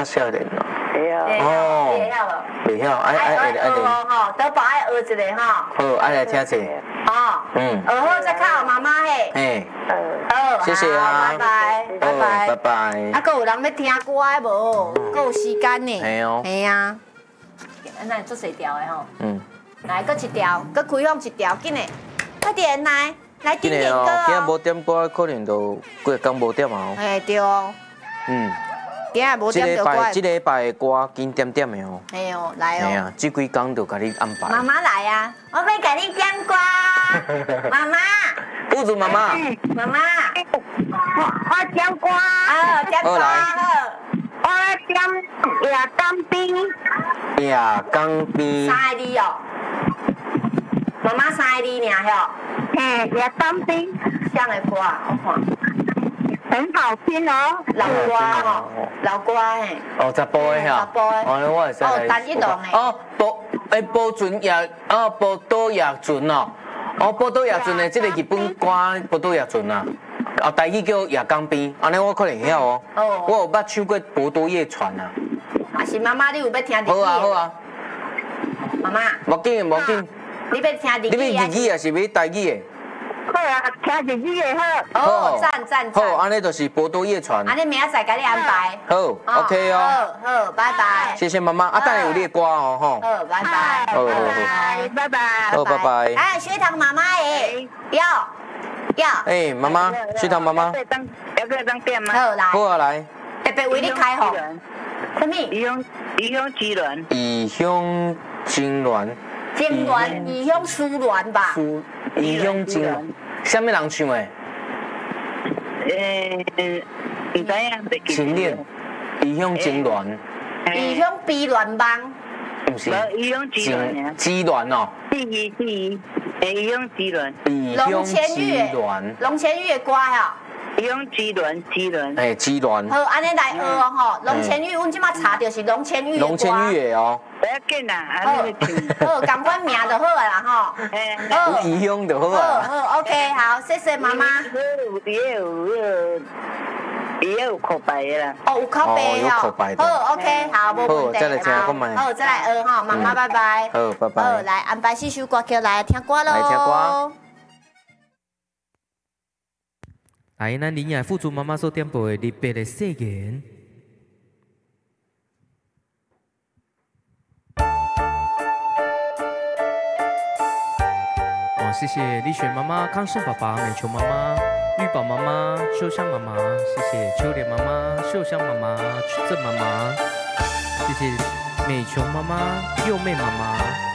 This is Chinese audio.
少年哦。 对啊。 哦。 会晓无？ 袂晓，爱学吼，德宝爱学一个吼。 好，爱来听者。 哦。 嗯。 学好再靠妈妈嘿。 嘿。 好， 谢谢啊。 拜拜，拜拜， 拜拜。 啊，还有人要听歌的无？还有时间呢。 嘿哦。 嘿啊。那做谁调的吼？ 嗯。 来，搁一条，搁开放一条，紧嘞！快点来点点歌哦。 今日无点歌，可能就几日工无点啊。 哎，对哦。 嗯。 今日无点就歌。 这礼拜的歌紧点点的哦。 哎呦，来哦。 哎呀，这几天就给你安排。 妈妈来啊！我要给你点歌。妈妈。 不如妈妈。 妈妈。 我点歌。 点歌好。 我点夜江边。 夜江边。 三个字哦。妈妈三个字尔吼。 嘿，夜江边。 唱的歌啊，我看。 很好听哦。 老歌吼，老歌嘿。 哦，十步的吼。 十步的。 哦，我会使来。 哦，单一档的。 哦，宝船夜，宝岛夜船哦。哦，宝岛夜船的这个日本歌，宝岛夜船啊。啊，台语叫夜江边，安尼我可能会晓哦。哦。我有捌唱过宝岛夜船啊。 啊是妈妈，你有要听日语？ 好啊好啊。 妈妈。 无紧无紧。 你要听日语？ 你要日语啊，是要台语的？ 好啊，听日语的好。 哦，赞。 好，安尼就是宝岛夜船。 安尼明仔载给你安排。 好 ，OK 哦。 好，拜拜。 谢谢妈妈，啊，等下有你的歌哦，吼。 好，拜拜。 好， 拜拜。 好，拜拜。 哎，学堂妈妈诶，要。 哎，妈妈，学堂妈妈。 要不要当店吗？ 好来。 好啊，来。 特别为你开放。什么？ 异乡之恋。 异乡情恋。 异乡思恋吧。 异乡情恋。什么人唱的？ 唔知影。 情恋。异乡情恋。 异乡悲恋帮。 不是。 异乡之恋。 之恋哦。 异乡之恋。 异乡之恋。 龙千玉的歌吼。 异乡之恋。 哎，之恋。 好，安尼来学哦吼。龙千玉，阮即马查到是龙千玉的歌。 龙千玉的哦。 不要紧啦， 好，共款名就好啦吼。 有异乡就好啊。 好 ，OK， 好，谢谢妈妈。 也有靠背的啦。 哦，有靠背哦。好 OK， 好，无问题。 好，再来听看卖。 好，再来学吼，妈妈拜拜。 好，拜拜。 好，来安排4首歌曲来听歌咯。 来听歌。 来，咱林雅富足妈妈所点播的《离别的誓言》。哦，谢谢丽雪妈妈、康胜爸爸、美琼妈妈、玉宝妈妈、秀香妈妈，谢谢秋莲妈妈、秀香妈妈、郑妈妈，谢谢美琼妈妈、幼妹妈妈。